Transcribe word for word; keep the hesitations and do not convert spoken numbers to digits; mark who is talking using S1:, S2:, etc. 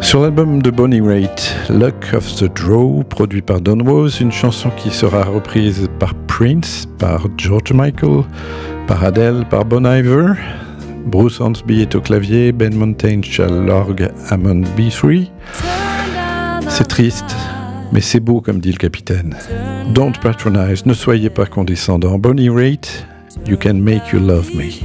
S1: Sur l'album de Bonnie Raitt, Luck of the Draw, produit par Don Was, une chanson qui sera reprise par Prince, par George Michael, par Adele, par Bon Iver. Bruce Hornsby est au clavier, Ben Montage à l'orgue Hammond B trois. C'est triste, mais c'est beau comme dit le capitaine. Don't patronize, ne soyez pas condescendant. Bonnie Raitt, You Can Make You Love Me.